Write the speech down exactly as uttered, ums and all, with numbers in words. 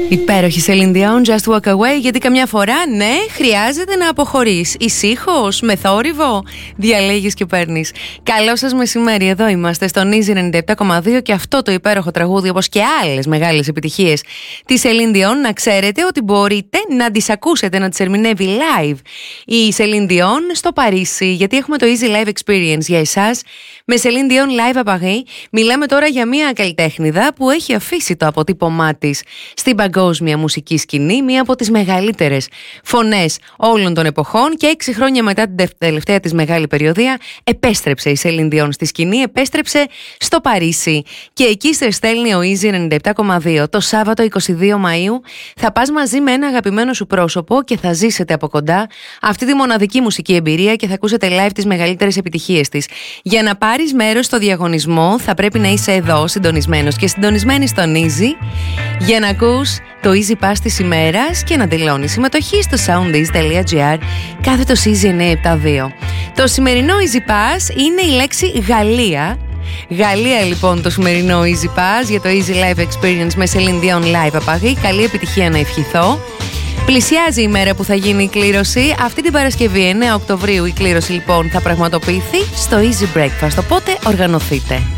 Υπέροχη Celine Dion, Just Walk Away, γιατί καμιά φορά, ναι, χρειάζεται να αποχωρείς. Ησύχως, με θόρυβο, διαλέγεις και παίρνεις. Καλό σας μεσημέρι, εδώ είμαστε στον Easy ενενήντα επτά κόμμα δύο και αυτό το υπέροχο τραγούδι, όπως και άλλες μεγάλες επιτυχίες της Celine Dion, να ξέρετε ότι μπορείτε να τις ακούσετε, να τις ερμηνεύει live η Celine Dion στο Παρίσι, γιατί έχουμε το Easy Live Experience για εσάς με Celine Dion Live à Paris. Μιλάμε τώρα για μια καλλιτέχνηδα που έχει αφήσει το αποτύπωμά της στην παγκόσμια μουσική σκηνή, μία από τις μεγαλύτερες φωνές όλων των εποχών, και έξι χρόνια μετά την τελευταία της μεγάλη περιοδία επέστρεψε η Celine Dion στη σκηνή, επέστρεψε στο Παρίσι και εκεί σε στέλνει ο Easy ενενήντα επτά κόμμα δύο. Το Σάββατο είκοσι δύο Μαΐου θα πας μαζί με ένα αγαπημένο σου πρόσωπο και θα ζήσετε από κοντά αυτή τη μοναδική μουσική εμπειρία και θα ακούσετε live τις μεγαλύτερες επιτυχίες της. Για να πάρεις μέρος στο διαγωνισμό θα πρέπει να είσαι εδώ συντονισμένος και συντονισμένη στον Easy για να ακούς το Easy Pass της ημέρας και να δηλώνεις συμμετοχή στο soundease τελεία gr κάθετος Easy εννιακόσια εβδομήντα δύο. Το σημερινό Easy Pass είναι η λέξη Γαλλία. Γαλλία λοιπόν το σημερινό Easy Pass για το Easy Live Experience με Celine Dion Live à Paris. Καλή επιτυχία να ευχηθώ. Πλησιάζει η μέρα που θα γίνει η κλήρωση. Αυτή την Παρασκευή εννέα Οκτωβρίου η κλήρωση λοιπόν θα πραγματοποιηθεί στο Easy Breakfast, οπότε οργανωθείτε.